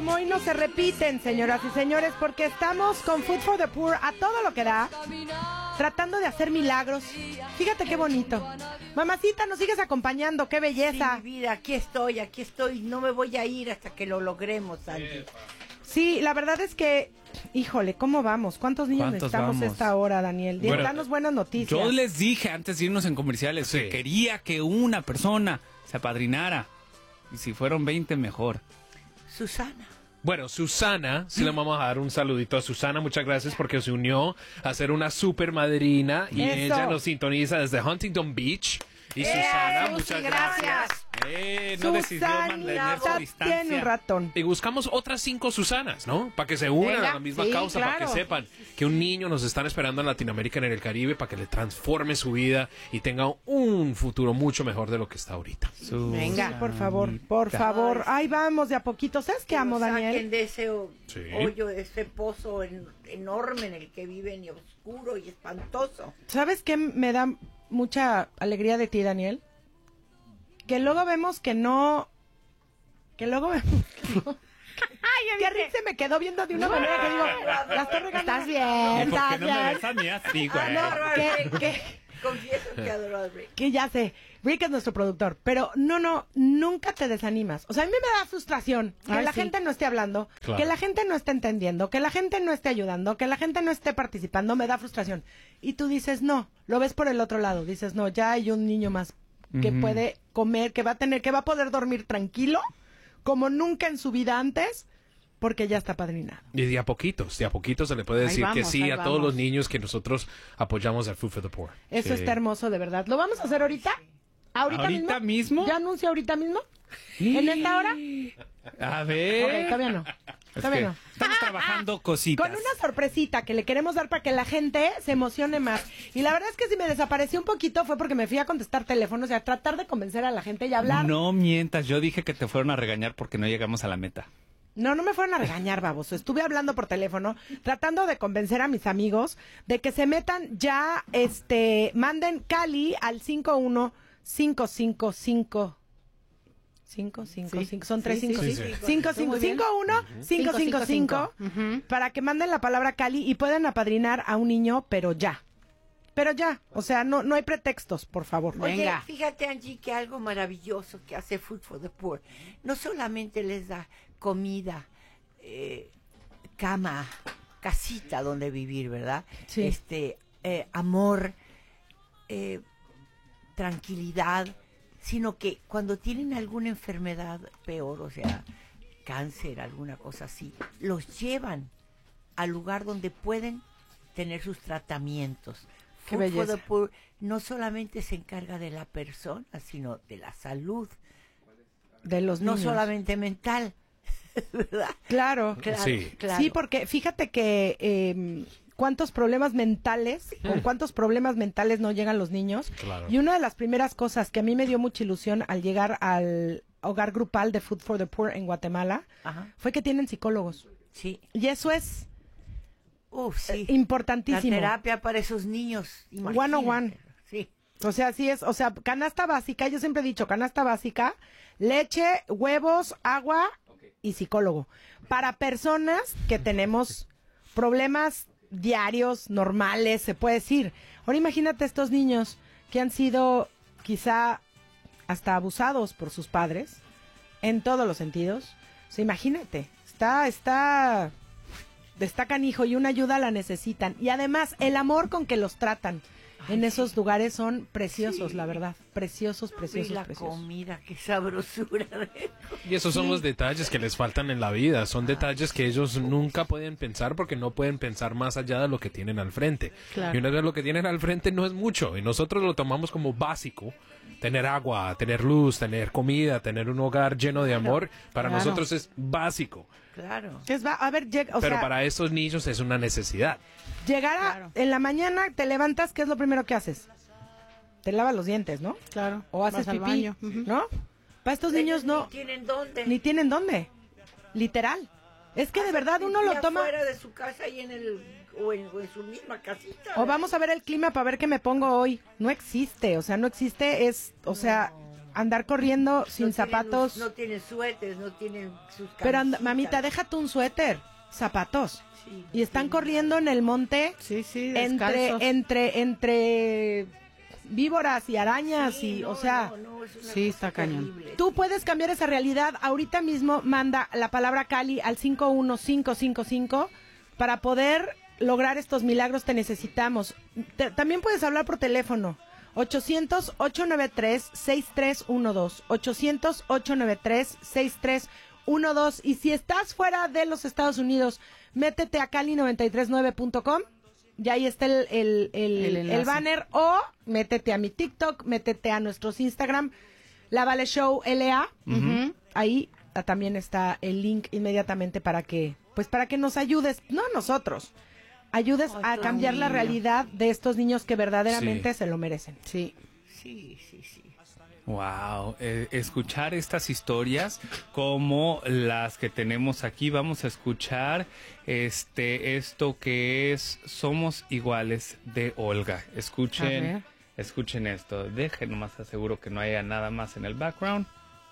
como hoy no se repiten, señoras y señores, porque estamos con Food for the Poor a todo lo que da, tratando de hacer milagros. Fíjate qué bonito. Mamacita, nos sigues acompañando, qué belleza. Sí, mi vida, aquí estoy, no me voy a ir hasta que lo logremos, Angie. Sí, la verdad es que, híjole, ¿cómo vamos? ¿Cuántos niños necesitamos a esta hora, Daniel? Danos buenas noticias. Yo les dije antes de irnos en comerciales que quería que una persona se apadrinara. Y si fueron 20, mejor. Susana. Bueno, Susana, sí le vamos a dar un saludito a Susana, muchas gracias porque se unió a ser una super madrina y ella nos sintoniza desde Huntington Beach. Y Susana, muchas gracias. No decidió mantener su distancia. Tiene un ratón. Y buscamos otras 5 Susanas, ¿no? Para que se unan a la misma causa, para que sepan que un niño nos están esperando en Latinoamérica, en el Caribe, para que le transforme su vida y tenga un futuro mucho mejor de lo que está ahorita. Venga, por favor. Ahí vamos de a poquito. ¿Sabes qué amo, Daniel? Saquen de ese hoyo, de ese pozo enorme en el que viven y oscuro y espantoso. ¿Sabes qué me da mucha alegría de ti, Daniel? Que luego vemos que no... Que Rick se me quedó viendo de una manera que digo, la estoy regando. ¿Estás bien? ¿Por qué no me ves a mí así, güey? Confieso que adoro a Rick. Que ya sé, Rick es nuestro productor, pero nunca te desanimas. O sea, a mí me da frustración que la gente no esté hablando, que la gente no esté entendiendo, que la gente no esté ayudando, que la gente no esté participando, me da frustración. Y tú dices, no, lo ves por el otro lado, dices, no, ya hay un niño más que puede comer, que va a poder dormir tranquilo, como nunca en su vida antes, porque ya está apadrinado. Y de a poquitos se le puede decir que sí a todos los niños que nosotros apoyamos al Food for the Poor. Eso está hermoso, de verdad. ¿Lo vamos a hacer ahorita? ¿Ahorita mismo? ¿Ya anuncio ahorita mismo? ¿En esta hora? A ver. Ok, todavía no. Estamos trabajando cositas. Con una sorpresita que le queremos dar para que la gente se emocione más. Y la verdad es que si me desaparecí un poquito fue porque me fui a contestar teléfonos y a tratar de convencer a la gente y hablar. No mientas, yo dije que te fueron a regañar porque no llegamos a la meta. No me fueron a regañar, baboso. Estuve hablando por teléfono, tratando de convencer a mis amigos de que se metan ya, manden Cali al 51555. 555, son 555 para que manden la palabra Cali y puedan apadrinar a un niño, pero ya, o sea, no hay pretextos, por favor. Oye, fíjate, Angie, que algo maravilloso que hace Food for the Poor, no solamente les da comida, cama, casita donde vivir, ¿verdad? Sí. Amor, tranquilidad, sino que cuando tienen alguna enfermedad peor, o sea, cáncer, alguna cosa así, los llevan al lugar donde pueden tener sus tratamientos. Qué Food for belleza. the Poor no solamente se encarga de la persona, sino de la salud De los niños. no solamente mental, ¿verdad? Claro. Sí. Sí, porque fíjate que cuántos problemas mentales, con cuántos problemas mentales no llegan los niños. Claro. Y una de las primeras cosas que a mí me dio mucha ilusión al llegar al hogar grupal de Food for the Poor en Guatemala fue que tienen psicólogos. Sí. Y eso es Sí. importantísimo. La terapia para esos niños. One on one. Sí. O sea, sí es, o sea, canasta básica, yo siempre he dicho, canasta básica, leche, huevos, agua y psicólogo. Para personas que tenemos problemas diarios, normales, se puede decir. Ahora imagínate estos niños que han sido quizá hasta abusados por sus padres, en todos los sentidos. O sea, imagínate, está canijo y una ayuda la necesitan. Y además, el amor con que los tratan en esos lugares son preciosos, la verdad. Preciosos. Y la comida, qué sabrosura. Y esos son los detalles que les faltan en la vida. Son detalles que ellos nunca pueden pensar porque no pueden pensar más allá de lo que tienen al frente. Claro. Y una vez lo que tienen al frente no es mucho. Y nosotros lo tomamos como básico. Tener agua, tener luz, tener comida, tener un hogar lleno de amor. Para nosotros es básico. Claro. Pero para estos niños es una necesidad. En la mañana te levantas, ¿qué es lo primero que haces? Te lavas los dientes, ¿no? Claro. O haces vas al pipí, baño. ¿no? Para estos niños no. Ni tienen dónde. Literal. Es que de verdad uno lo toma. Fuera de su casa y o en su misma casita. O vamos a ver el clima para ver qué me pongo hoy. No existe, o sea, no existe, andar corriendo sin zapatos. No tienen suéteres, no tienen sus camisetas. Pero mamita, déjate un suéter, zapatos. Sí, y están corriendo en el monte. Sí, entre víboras y arañas o sea, sí, está cañón. Tú puedes cambiar esa realidad. Ahorita mismo manda la palabra Cali al 51555 para poder lograr estos milagros. Te necesitamos. También puedes hablar por teléfono 800-893-6312 800-893-6312 y si estás fuera de los Estados Unidos, métete a cali939.com. Ya ahí está el banner, o métete a mi TikTok, métete a nuestros Instagram, La Vale Show LA. Ahí también está el link inmediatamente para que nos ayudes, no nosotros, ayudes a cambiar la realidad de estos niños que verdaderamente se lo merecen. Sí. Wow, escuchar estas historias como las que tenemos aquí. Vamos a escuchar esto que es Somos Iguales de Olga. Escuchen esto. Dejen, nomás aseguro que no haya nada más en el background.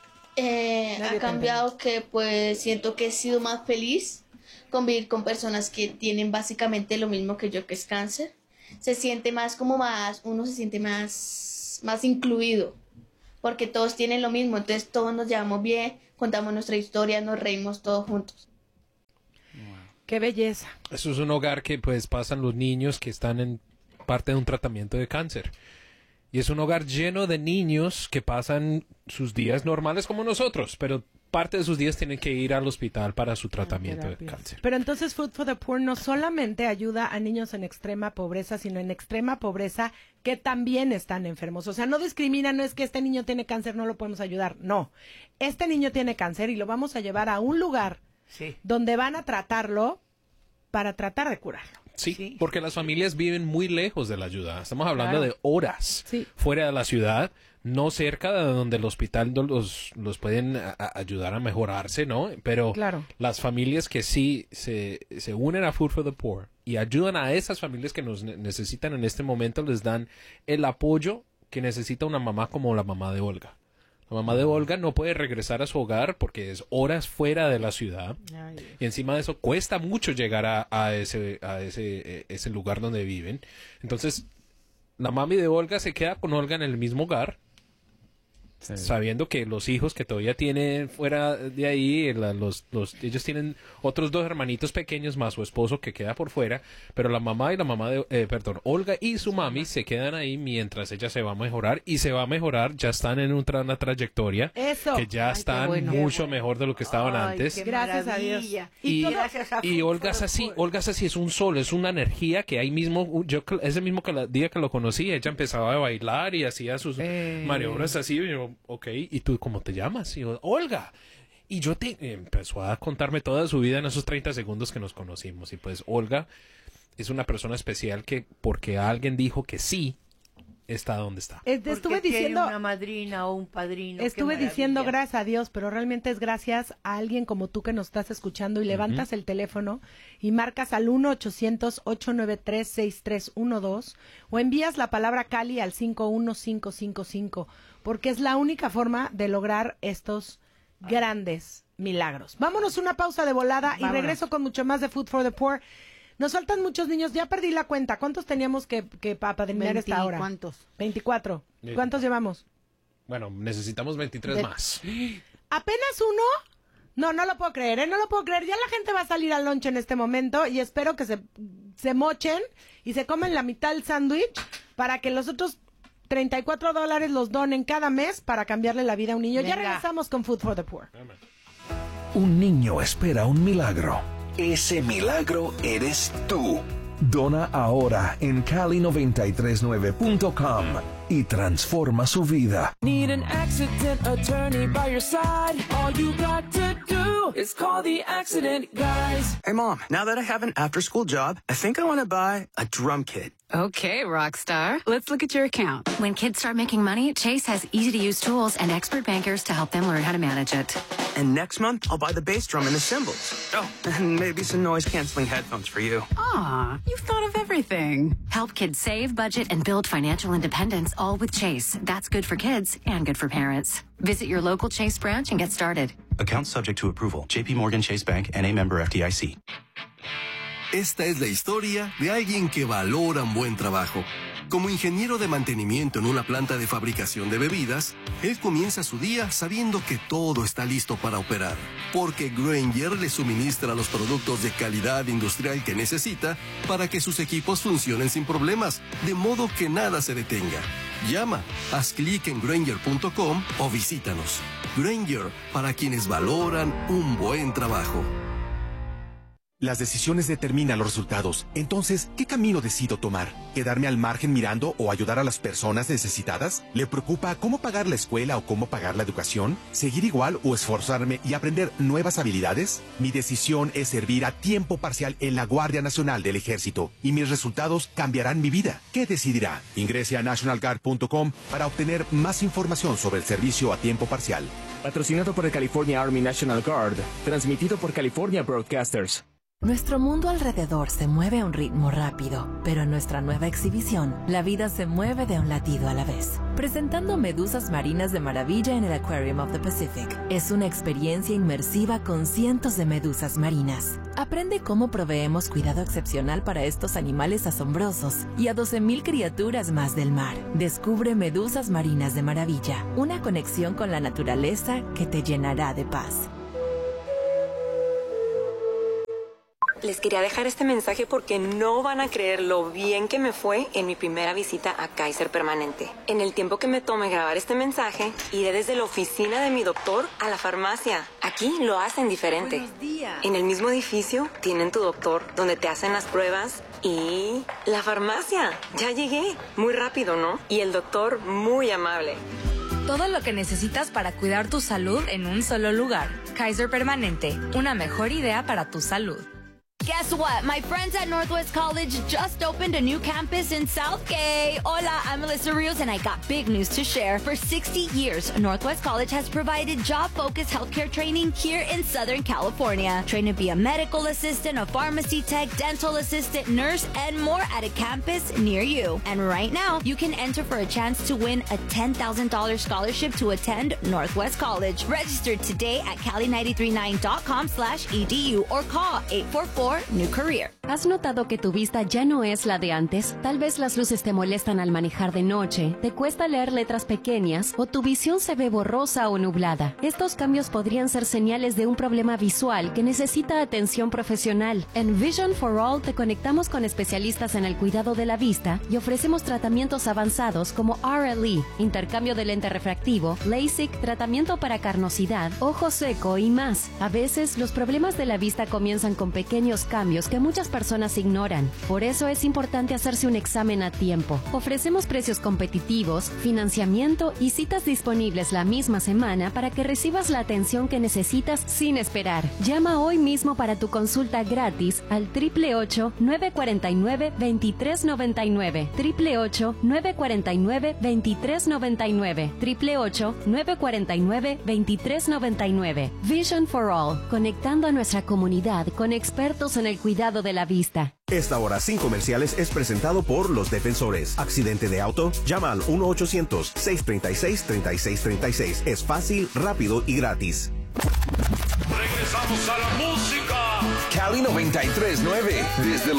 Ha cambiado que pues siento que he sido más feliz convivir con personas que tienen básicamente lo mismo que yo, que es cáncer. Se siente más uno se siente más incluido, porque todos tienen lo mismo, entonces todos nos llevamos bien, contamos nuestra historia, nos reímos todos juntos. ¡Qué belleza! Eso es un hogar que pues pasan los niños que están en parte de un tratamiento de cáncer. Y es un hogar lleno de niños que pasan sus días normales como nosotros, pero parte de sus días tienen que ir al hospital para su tratamiento de cáncer. Pero entonces Food for the Poor no solamente ayuda a niños en extrema pobreza, sino en extrema pobreza que también están enfermos. O sea, no discrimina, no es que este niño tiene cáncer, no lo podemos ayudar. No, este niño tiene cáncer y lo vamos a llevar a un lugar donde van a tratarlo para tratar de curarlo. Sí, porque las familias viven muy lejos de la ayuda. Estamos hablando de horas fuera de la ciudad, no cerca de donde el hospital los pueden ayudar a mejorarse, ¿no? Pero las familias que sí se unen a Food for the Poor y ayudan a esas familias que nos necesitan en este momento, les dan el apoyo que necesita una mamá como la mamá de Olga. La mamá de Olga no puede regresar a su hogar porque es horas fuera de la ciudad. Y encima de eso cuesta mucho llegar a ese lugar donde viven. Entonces, la mami de Olga se queda con Olga en el mismo hogar, sabiendo que los hijos que todavía tienen fuera de ahí, ellos tienen otros 2 hermanitos pequeños más su esposo que queda por fuera, pero Olga y su mami se quedan ahí mientras ella se va a mejorar, y se va a mejorar, ya están en una trayectoria que ya están mucho mejor de lo que estaban antes. Gracias a Dios. Y Olga es así, es un sol, es una energía que ahí mismo, ese mismo día que lo conocí, ella empezaba a bailar y hacía sus maniobras así, y yo, ok, ¿y tú cómo te llamas? Y yo, Olga. Y empezó a contarme toda su vida en esos 30 segundos que nos conocimos. Y pues Olga es una persona especial que, porque alguien dijo que sí, está donde está. Estuve diciendo una madrina o un padrino. Estuve diciendo gracias a Dios, pero realmente es gracias a alguien como tú que nos estás escuchando y levantas el teléfono y marcas al 1-800-893-6312 o envías la palabra Cali al 51555, porque es la única forma de lograr estos grandes milagros. Vámonos una pausa de volada y regreso con mucho más de Food for the Poor. Nos faltan muchos niños, ya perdí la cuenta. ¿Cuántos teníamos que apadrinar esta hora? ¿Cuántos? 24. ¿Cuántos llevamos? Bueno, necesitamos 23 más. ¿Apenas uno? No lo puedo creer, no lo puedo creer. Ya la gente va a salir al lunch en este momento y espero que se mochen y se comen la mitad del sándwich para que los otros $34 los donen cada mes para cambiarle la vida a un niño. Ya regresamos con Food for the Poor. Un niño espera un milagro. Ese milagro eres tú. Dona ahora en cali939.com y transforma su vida. Need an accident attorney by your side. All you got to do It's called the Accident Guys. Hey, Mom, now that I have an after-school job, I think I want to buy a drum kit. Okay, Rockstar. Let's look at your account. When kids start making money, Chase has easy-to-use tools and expert bankers to help them learn how to manage it. And next month, I'll buy the bass drum and the cymbals. Oh, and maybe some noise-canceling headphones for you. Aw, you've thought of everything. Help kids save, budget, and build financial independence, all with Chase. That's good for kids and good for parents. Visit your local Chase branch and get started. Account subject to approval. JP Morgan Chase Bank, N.A. member FDIC. Esta es la historia de alguien que valora un buen trabajo. Como ingeniero de mantenimiento en una planta de fabricación de bebidas, él comienza su día sabiendo que todo está listo para operar, porque Grainger le suministra los productos de calidad industrial que necesita para que sus equipos funcionen sin problemas, de modo que nada se detenga. Llama, haz clic en Grainger.com o visítanos. Grainger, para quienes valoran un buen trabajo. Las decisiones determinan los resultados. Entonces, ¿qué camino decido tomar? ¿Quedarme al margen mirando o ayudar a las personas necesitadas? ¿Le preocupa cómo pagar la escuela o cómo pagar la educación? ¿Seguir igual o esforzarme y aprender nuevas habilidades? Mi decisión es servir a tiempo parcial en la Guardia Nacional del Ejército y mis resultados cambiarán mi vida. ¿Qué decidirá? Ingrese a nationalguard.com para obtener más información sobre el servicio a tiempo parcial. Patrocinado por el California Army National Guard. Transmitido por California Broadcasters. Nuestro mundo alrededor se mueve a un ritmo rápido, pero en nuestra nueva exhibición, la vida se mueve de un latido a la vez. Presentando medusas marinas de maravilla en el Aquarium of the Pacific. Es una experiencia inmersiva con cientos de medusas marinas. Aprende cómo proveemos cuidado excepcional para estos animales asombrosos y a 12,000 criaturas más del mar. Descubre Medusas Marinas de Maravilla, una conexión con la naturaleza que te llenará de paz. Les quería dejar este mensaje porque no van a creer lo bien que me fue en mi primera visita a Kaiser Permanente. En el tiempo que me tome grabar este mensaje, iré desde la oficina de mi doctor a la farmacia. Aquí lo hacen diferente. Buenos días. En el mismo edificio tienen tu doctor, donde te hacen las pruebas y la farmacia. Ya llegué. Muy rápido, ¿no? Y el doctor muy amable. Todo lo que necesitas para cuidar tu salud en un solo lugar. Kaiser Permanente, una mejor idea para tu salud. Guess what? My friends at Northwest College just opened a new campus in Southgate. Hola, I'm Melissa Rios, and I got big news to share. For 60 years, Northwest College has provided job-focused healthcare training here in Southern California. Train to be a medical assistant, a pharmacy tech, dental assistant, nurse, and more at a campus near you. And right now, you can enter for a chance to win a $10,000 scholarship to attend Northwest College. Register today at cali939.com/edu or call 844 New Career. ¿Has notado que tu vista ya no es la de antes? Tal vez las luces te molestan al manejar de noche, te cuesta leer letras pequeñas o tu visión se ve borrosa o nublada. Estos cambios podrían ser señales de un problema visual que necesita atención profesional. En Vision for All te conectamos con especialistas en el cuidado de la vista y ofrecemos tratamientos avanzados como RLE, intercambio de lente refractivo, LASIK, tratamiento para carnosidad, ojo seco y más. A veces los problemas de la vista comienzan con pequeños cambios que muchas personas ignoran. Por eso es importante hacerse un examen a tiempo. Ofrecemos precios competitivos, financiamiento y citas disponibles la misma semana para que recibas la atención que necesitas sin esperar. Llama hoy mismo para tu consulta gratis al 888-949-2399. 888-949-2399. 888-949-2399. Vision for All, conectando a nuestra comunidad con expertos en el cuidado de la vista. Esta hora sin comerciales es presentado por Los Defensores. ¿Accidente de auto? Llama al 1-800-636-3636. Es fácil, rápido y gratis. Regresamos a la música. Cali 93.9. Desde los